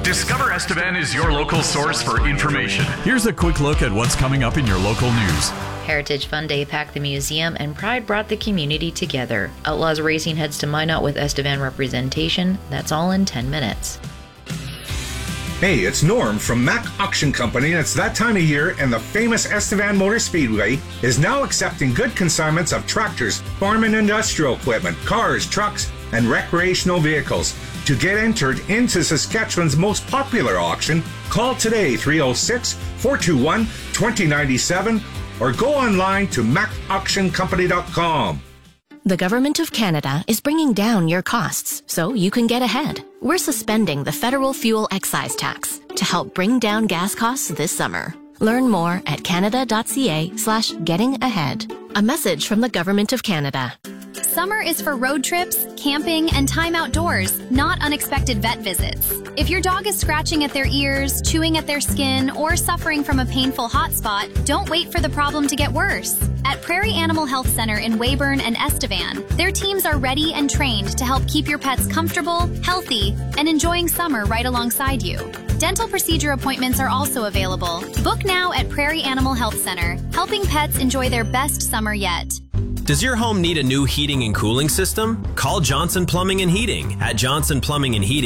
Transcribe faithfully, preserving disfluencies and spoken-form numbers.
Discover Estevan is your local source for information. Here's a quick look at what's coming up in your local news. Heritage Fun Day packed the museum, and Pride brought the community together. Outlaws Racing heads to Minot with Estevan representation. That's all in ten minutes. Hey, it's Norm from Mack Auction Company, and it's that time of year, and the famous Estevan Motor Speedway is now accepting good consignments of tractors, farm and industrial equipment, cars, trucks, and recreational vehicles. To get entered into Saskatchewan's most popular auction, call today three oh six, four two one, two oh nine seven or go online to mack auction company dot com. The Government of Canada is bringing down your costs so you can get ahead. We're suspending the federal fuel excise tax to help bring down gas costs this summer. Learn more at canada.ca slash getting ahead. A message from the Government of Canada. Summer is for road trips, camping, and time outdoors, not unexpected vet visits. If your dog is scratching at their ears, chewing at their skin, or suffering from a painful hot spot, don't wait for the problem to get worse. At Prairie Animal Health Center in Weyburn and Estevan, their teams are ready and trained to help keep your pets comfortable, healthy, and enjoying summer right alongside you. Dental procedure appointments are also available. Book now at Prairie Animal Health Center, helping pets enjoy their best summer yet. Does your home need a new heating and cooling system? Call Johnson Plumbing and Heating. At Johnson Plumbing and Heating,